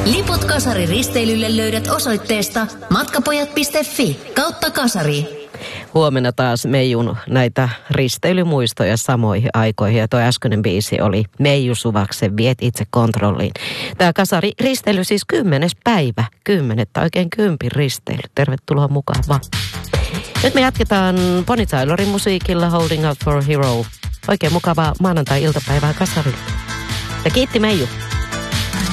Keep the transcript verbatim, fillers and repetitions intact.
Liput Kasari-risteilylle löydät osoitteesta matkapojat piste fi kautta kasari. Huomenna taas Meijun näitä risteilymuistoja samoihin aikoihin. Ja tuo äskeinen biisi oli Meiju Suvaksen Viet itse kontrolliin. Tämä Kasari-risteily siis kymmenes päivä. Kymmenettä oikein kympin risteily. Tervetuloa mukaan vaan. Nyt me jatketaan Bonnie Tylerin musiikilla Holding Out for a Hero. Oikein mukavaa maanantai-iltapäivää Kasarille. Ja kiitti Meiju.